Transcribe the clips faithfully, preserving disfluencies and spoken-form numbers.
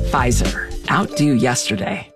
Pfizer, outdo yesterday.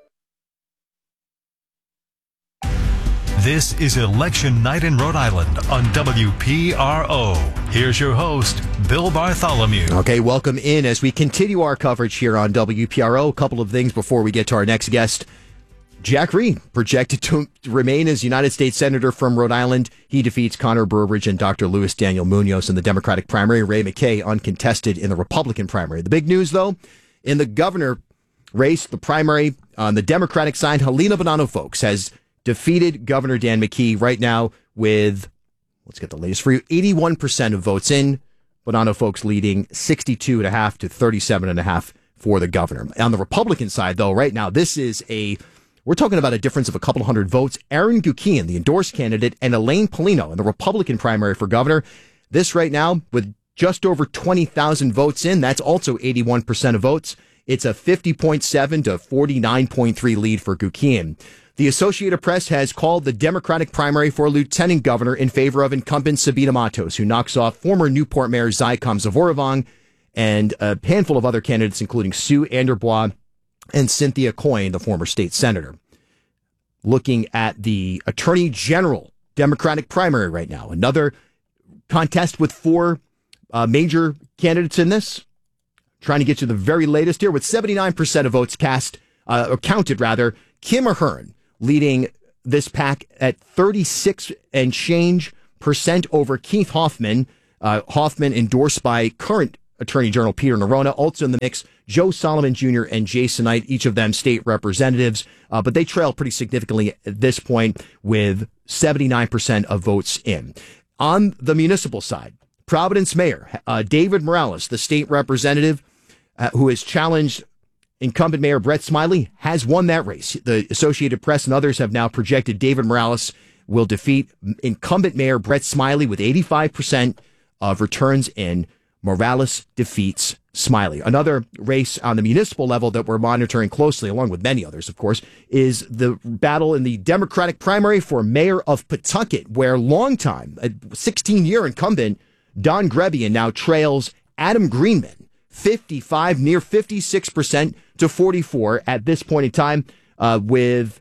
This is Election Night in Rhode Island on W P R O. Here's your host, Bill Bartholomew. Okay, welcome in as we continue our coverage here on W P R O. A couple of things before we get to our next guest. Jack Reed, projected to remain as United States Senator from Rhode Island. He defeats Connor Burbridge and Doctor Luis Daniel Munoz in the Democratic primary. Ray McKay uncontested in the Republican primary. The big news, though, in the governor race, the primary on the Democratic side, Helena Bonanno Folks has defeated Governor Dan McKee right now with, let's get the latest for you, eighty-one percent of votes in. Bonanno Folks leading sixty-two point five to thirty-seven point five for the governor. On the Republican side, though, right now, this is a We're talking about a difference of a couple hundred votes. Aaron Guckian, the endorsed candidate, and Elaine Polino in the Republican primary for governor. This right now, with just over twenty thousand votes in, that's also eighty-one percent of votes. It's a fifty point seven to forty-nine point three lead for Guckian. The Associated Press has called the Democratic primary for lieutenant governor in favor of incumbent Sabina Matos, who knocks off former Newport Mayor Zycom Zavoravong and a handful of other candidates, including Sue Anderbois and Cynthia Coyne, the former state senator. Looking at the Attorney General Democratic primary right now, another contest with four uh, major candidates in this. Trying to get you the very latest here with seventy-nine percent of votes cast, uh, or counted rather. Kim Ahern leading this pack at thirty-six and change percent over Keith Hoffman. Uh, Hoffman endorsed by current Attorney General Peter Neronha. Also in the mix, Joe Solomon Junior and Jason Knight, each of them state representatives, uh, but they trail pretty significantly at this point with seventy-nine percent of votes in. On the municipal side, Providence Mayor uh, David Morales, the state representative uh, who has challenged incumbent Mayor Brett Smiley, has won that race. The Associated Press and others have now projected David Morales will defeat incumbent Mayor Brett Smiley with eighty-five percent of returns in. Morales defeats Smiley. Another race on the municipal level that we're monitoring closely, along with many others, of course, is the battle in the Democratic primary for mayor of Pawtucket, where longtime, sixteen-year incumbent Don Grebian now trails Adam Greenman, fifty-five, near fifty-six percent to forty-four at this point in time, uh, with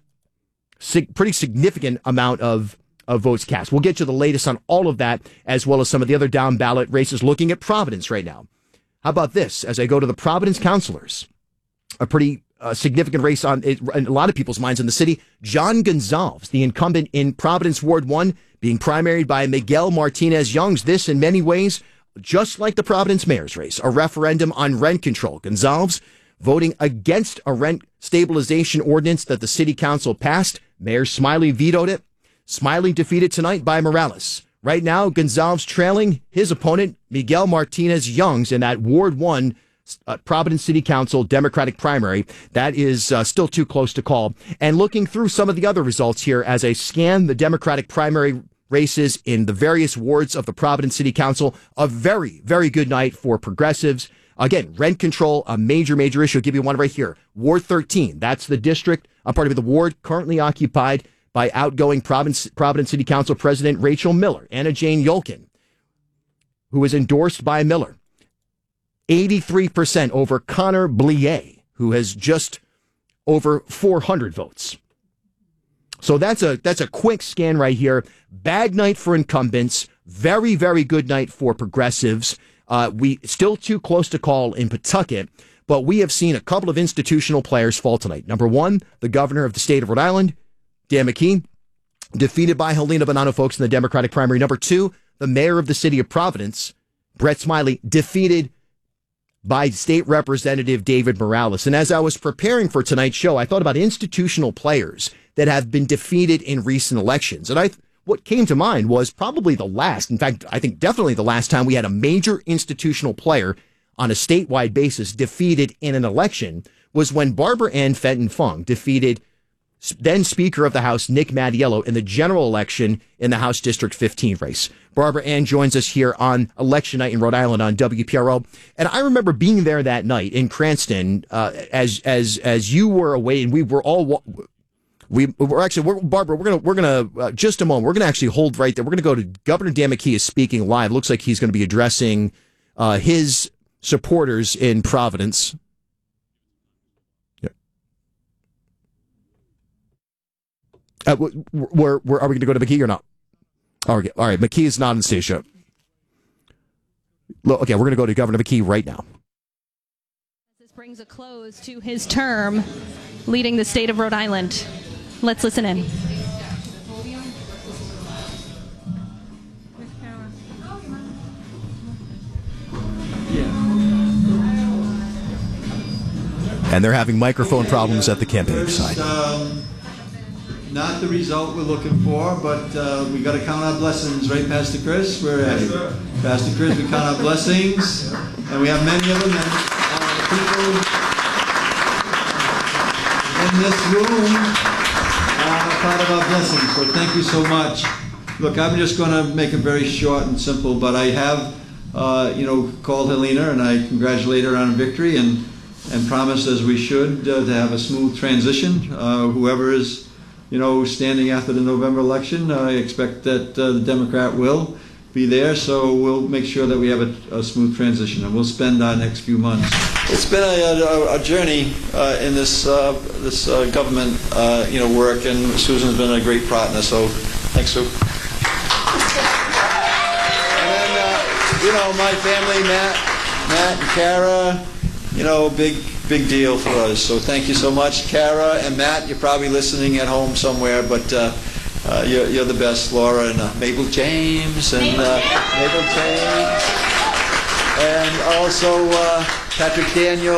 sig- pretty significant amount of of votes cast. We'll get you the latest on all of that, as well as some of the other down ballot races looking at Providence right now. How about this? As I go to the Providence councilors, a pretty uh, significant race on it, in a lot of people's minds in the city. John Gonzalez, the incumbent in Providence Ward one, being primaried by Miguel Martinez Youngs. This, in many ways, just like the Providence mayor's race, a referendum on rent control. Gonzalez voting against a rent stabilization ordinance that the city council passed. Mayor Smiley vetoed it. Smiley defeated tonight by Morales. Right now, Gonzalez trailing his opponent, Miguel Martinez Youngs, in that Ward one uh, Providence City Council Democratic primary. That is uh, still too close to call. And looking through some of the other results here as I scan the Democratic primary races in the various wards of the Providence City Council, a very, very good night for progressives. Again, rent control, a major, major issue. I'll give you one right here. Ward thirteen, that's the district, I'm part of the ward currently occupied by outgoing Providence, Providence City Council President Rachel Miller, Anna Jane Yolkin, who was endorsed by Miller. eighty-three percent over Connor Blier, who has just over four hundred votes. So that's a that's a quick scan right here. Bad night for incumbents. Very, very good night for progressives. Uh, we still too close to call in Pawtucket, but we have seen a couple of institutional players fall tonight. Number one, the governor of the state of Rhode Island, Dan McKee, defeated by Helena Bonanno Folks in the Democratic primary. Number two, the mayor of the city of Providence, Brett Smiley, defeated by State Representative David Morales. And as I was preparing for tonight's show, I thought about institutional players that have been defeated in recent elections. And I, what came to mind was probably the last, in fact, I think definitely the last time we had a major institutional player on a statewide basis defeated in an election was when Barbara Ann Fenton Fung defeated then Speaker of the House Nick Mattiello in the general election in the House District fifteen race. Barbara Ann joins us here on Election Night in Rhode Island on W P R O. And I remember being there that night in Cranston uh, as as as you were away, and we were all we were actually we're, Barbara. We're gonna we're gonna uh, just a moment. We're gonna actually hold right there. We're gonna go to Governor Dan McKee is speaking live. Looks like he's going to be addressing uh, his supporters in Providence. Uh, where, where, are we going to go to McKee or not? All right, all right. McKee is not in station. Okay, we're going to go to Governor McKee right now. This brings a close to his term leading the state of Rhode Island. Let's listen in. And they're having microphone problems at the campaign side. Um, not the result we're looking for, but uh, we got to count our blessings, right, Pastor Chris? We're at yes, Pastor Chris. We count our blessings, and we have many of them. And uh, people in this room are part of our blessings. So thank you so much. Look, I'm just going to make it very short and simple, but I have, uh, you know, called Helena, and I congratulate her on victory, and and promise, as we should, uh, to have a smooth transition. Uh, whoever is, you know, standing after the November election, I expect that uh, the Democrat will be there, so we'll make sure that we have a, a smooth transition, and we'll spend our next few months. It's been a, a, a journey uh, in this uh, this uh, government, uh, you know, work, and Susan's been a great partner. So, thanks, Sue. And then, uh, you know, my family, Matt, Matt and Kara. You know, big, big deal for us. So thank you so much, Kara and Matt. You're probably listening at home somewhere, but uh, uh, you're, you're the best, Laura, and uh, Mabel James, and uh, Mabel James, and also uh, Patrick Daniel.